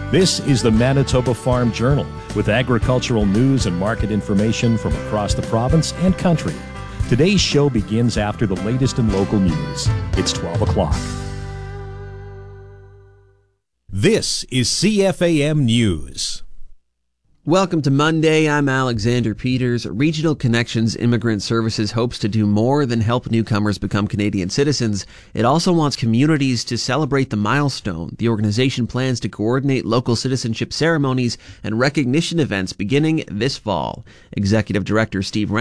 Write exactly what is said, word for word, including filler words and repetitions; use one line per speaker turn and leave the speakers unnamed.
This is the Manitoba Farm Journal with agricultural news and market information from across the province and country. Today's show begins after the latest in local news. It's twelve o'clock. This is C F A M News.
Welcome to Monday. I'm Alexander Peters. Regional Connections Immigrant Services hopes to do more than help newcomers become Canadian citizens. It also wants communities to celebrate the milestone. The organization plans to coordinate local citizenship ceremonies and recognition events beginning this fall. Executive Director Steve